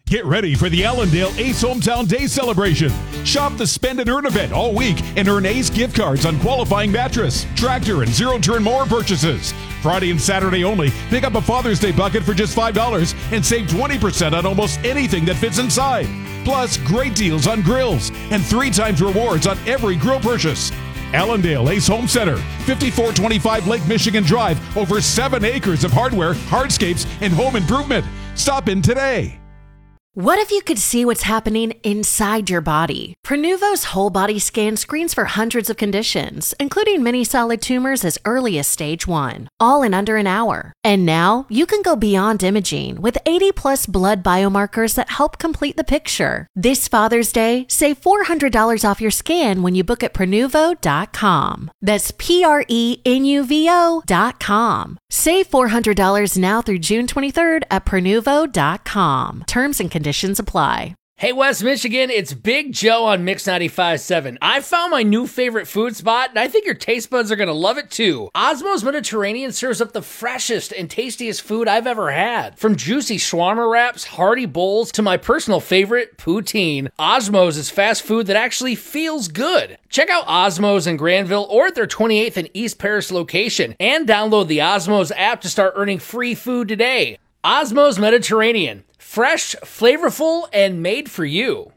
Get ready for the Allendale Ace Hometown Day celebration. Shop the Spend and Earn event all week and earn Ace gift cards on qualifying mattress, tractor, and zero-turn mower purchases. Friday and Saturday only, pick up a Father's Day bucket for just $5 and save 20% on almost anything that fits inside. Plus, great deals on grills and 3 times rewards on every grill purchase. Allendale Ace Home Center, 5425 Lake Michigan Drive, over 7 acres of hardware, hardscapes, and home improvement. Stop in today. What if you could see what's happening inside your body? Prenuvo's whole body scan screens for hundreds of conditions, including many solid tumors as early as stage 1, all in under an hour. And now you can go beyond imaging with 80+ blood biomarkers that help complete the picture. This Father's Day, save $400 off your scan when you book at Prenuvo.com. That's Prenuvo.com. Save $400 now through June 23rd at Prenuvo.com. Terms and conditions apply. Hey West Michigan, it's Big Joe on Mix 95.7. I found my new favorite food spot, and I think your taste buds are going to love it too. Osmo's Mediterranean serves up the freshest and tastiest food I've ever had. From juicy shawarma wraps, hearty bowls, to my personal favorite, poutine, Osmo's is fast food that actually feels good. Check out Osmo's in Granville or at their 28th and East Paris location, and download the Osmo's app to start earning free food today. Osmo's Mediterranean. Fresh, flavorful, and made for you.